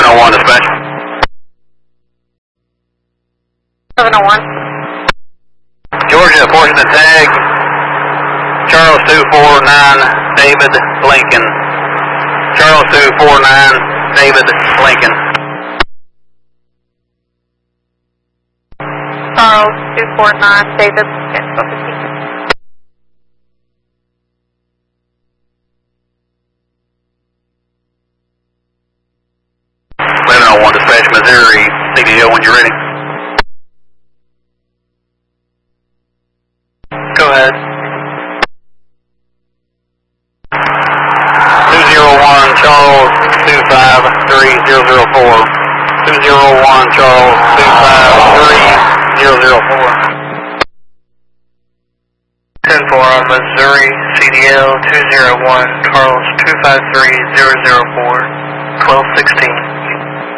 701 dispatch. 701. Georgia, fortunate tag. Charles 249, David Lincoln. Charles 249, David Lincoln. Charles 249, David Lincoln. 1101 dispatch, Missouri, CDO when you're ready. Go ahead. 201 Charles 253004. 201 Charles 253004. 10-4 on Missouri, CDL 201 Charles 253004, 1216.